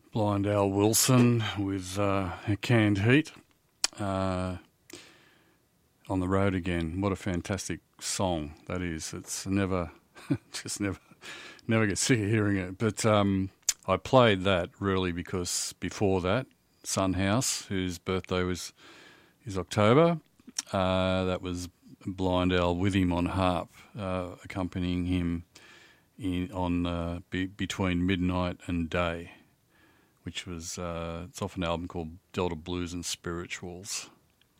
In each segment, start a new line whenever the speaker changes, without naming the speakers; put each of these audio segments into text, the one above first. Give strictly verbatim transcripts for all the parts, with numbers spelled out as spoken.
Blind Al Wilson with uh, Canned Heat. Uh, on the Road Again. What a fantastic song that is. It's never, just never, never get sick of hearing it. But um, I played that really because before that, Son House, whose birthday was is October, uh, that was Blind Al with him on harp, uh, accompanying him in on uh, be, between midnight and day, which was uh, it's off an album called Delta Blues and Spirituals.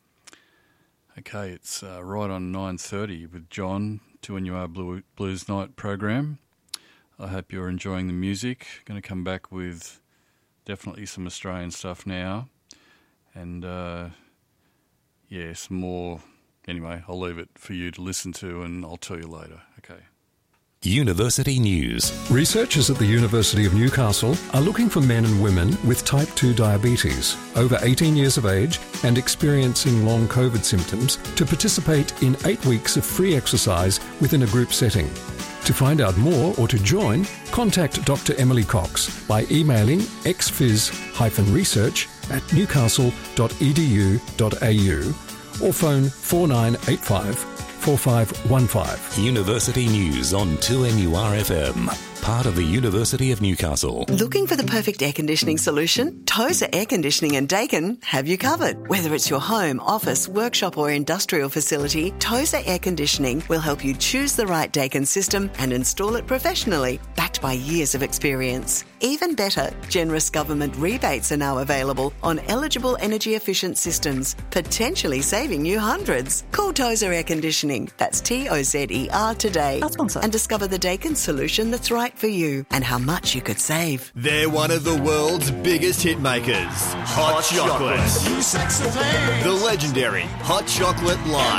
Okay, it's uh, right on nine thirty with John, two N U R Blue, Blues Night program. I hope you're enjoying the music. Going to come back with definitely some Australian stuff now. And, uh, yeah, some more. Anyway, I'll leave it for you to listen to and I'll tell you later. Okay.
University News.
Researchers at the University of Newcastle are looking for men and women with type two diabetes, over eighteen years of age and experiencing long COVID symptoms to participate in eight weeks of free exercise within a group setting. To find out more or to join, contact Doctor Emily Cox by emailing x phys research at newcastle dot e d u dot a u or phone four nine eight five four five one five.
University News on two N U R F M, part of the University of Newcastle.
Looking for the perfect air conditioning solution? Tozer Air Conditioning and Dakin have you covered. Whether it's your home, office, workshop or industrial facility, Tozer Air Conditioning will help you choose the right Dakin system and install it professionally, backed by years of experience. Even better, generous government rebates are now available on eligible energy-efficient systems, potentially saving you hundreds. Call Tozer Air Conditioning, that's T O Z E R today,
Our sponsor.
and discover the Dakin solution that's right for you and how much you could save.
They're one of the world's biggest hit makers, Hot, Hot Chocolate. Chocolate. The legendary Hot Chocolate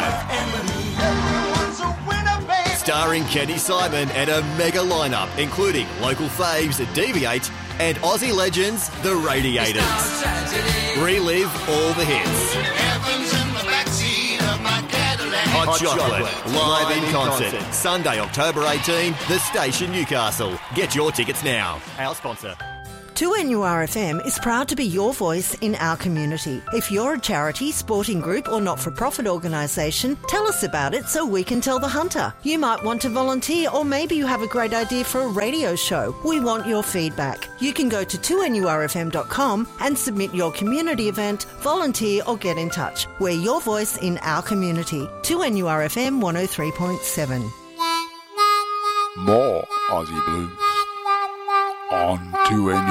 Live. Starring Kenny Simon and a mega lineup, including local faves Deviate and Aussie legends The Radiators. Relive all the hits. Hot Chocolate, live in concert, Sunday, October eighteenth, The Station, Newcastle. Get your tickets now. Our sponsor.
two N U R F M is proud to be your voice in our community. If you're a charity, sporting group or not-for-profit organisation, tell us about it so we can tell the hunter. You might want to volunteer or maybe you have a great idea for a radio show. We want your feedback. You can go to two N U R F M dot com and submit your community event, volunteer or get in touch. We're your voice in our community. two N U R F M one oh three point seven.
More Aussie Blues on two N U R F M.